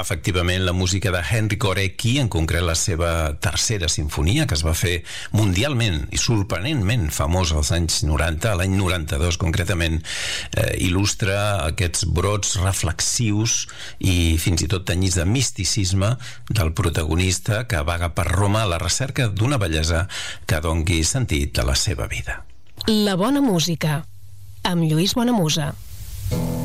Efectivament, la música de Henry Korecki, en concret la seva tercera sinfonia, que es va fer mundialment i sorprenentment famosa als anys 90, l'any 92 concretament, il·lustra aquests brots reflexius i fins i tot tenyits de misticisme del protagonista que vaga per Roma a la recerca d'una bellesa que dongui sentit a la seva vida. La bona música, amb Lluís Bonamusa.